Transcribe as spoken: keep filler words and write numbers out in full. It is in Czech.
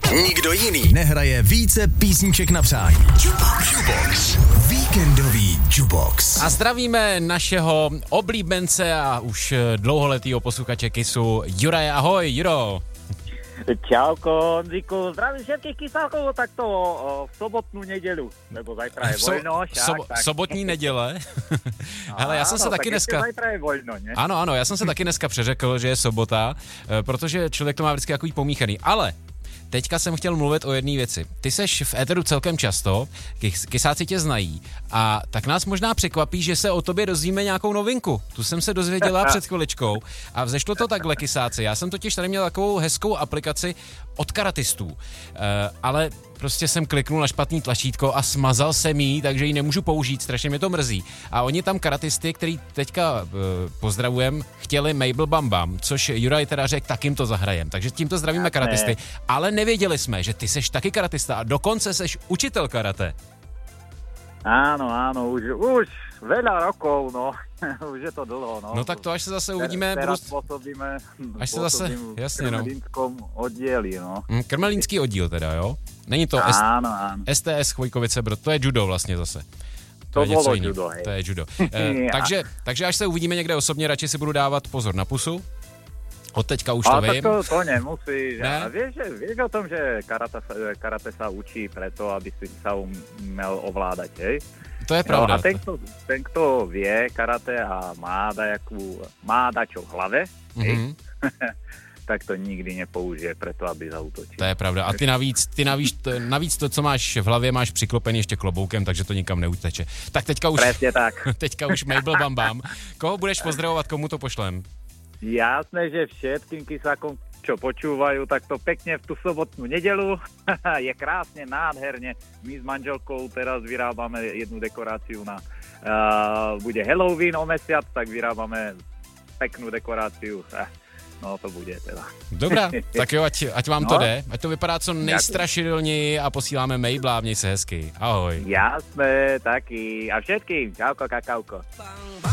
Nikdo jiný nehraje více písniček na přání. Jukebox. Víkendový Jukebox. A zdravíme našeho oblíbence a už dlouholetýho posluchače Kissu Juraje. Ahoj, Juro. Čauko, Ondříku, zdravím všetkých kysákov takto o, v sobotnú nedělu, nebo zajtra je v so, voľno, však, sobo, tak. Sobotní neděle. Hele, já jsem se ano, taky tak dneska... zajtra je voľno, ne? Ano, ano, já jsem se taky dneska přeřekl, že je sobota, protože člověk to má vždycky takový pomíchaný, ale... Teďka jsem chtěl mluvit o jedné věci. Ty seš v éteru celkem často, kysáci tě znají a tak nás možná překvapí, že se o tobě dozvíme nějakou novinku. Tu jsem se dozvěděla před chviličkou a vzešlo to takhle, kysáci. Já jsem totiž tady měl takovou hezkou aplikaci od karatistů, e, ale prostě jsem kliknul na špatný tlačítko a smazal jsem jí, takže ji nemůžu použít, strašně mě to mrzí. A oni tam karatisty, který teďka e, pozdravujem, chtěli Mabel Bam Bam, což Juraj teda řekl, tak jim to zahrajem. Takže tímto zdravíme karatisty, ale nevěděli jsme, že ty seš taky karatista a dokonce seš učitel karate. Áno, áno, už, už veľa rokov, no. Už je to dlho, no. No tak to až se zase uvidíme. Teraz budu... pôsobíme, až se zase, jasně, no. v krmelínskom oddieli, no. Mm, krmelínský oddíl teda, jo? Není to S... áno, áno. S T S Chvojkovice Brod, to je judo vlastně zase. To, to je bolo něco judo, hej. To je judo. E, takže, takže až se uvidíme někde osobně, radši si budu dávat pozor na pusu. Od teďka už to ale vím. Ale to, to nemusíš. Ne? A vieš, vieš o tom, že karate, karate sa učí preto, aby si sa umel ovládať, hej? To je pravda. No a ten, kto, ten, kto vie karate a má dajakú, má dačo v hlave, mm-hmm. tak to nikdy nepoužije preto, aby zaútočil. To je pravda. A ty navíc, ty navíc, navíc to, co máš v hlavě, máš přiklopený ještě kloboukem, takže to nikam neuteče. Tak teďka už... Presne tak. Teďka už Mabel Bam Bam. Koho budeš pozdravovat, komu to pošlem? Jasné, že všetkým kysákom, čo počúvajú, tak to pekne v tú sobotnú nedeľu. Je krásne, nádherne. My s manželkou teraz vyrábame jednu dekoráciu na... Uh, bude Halloween o mesiac, tak vyrábame peknú dekoráciu. No to bude teda. Dobrá, tak jo, ať, ať vám no. to jde. Ať to vypadá co nejstrašidelněji a posíláme Mabela, měj se hezky. Ahoj. Jasné, taky. A všetkým. Čauko, kakauko.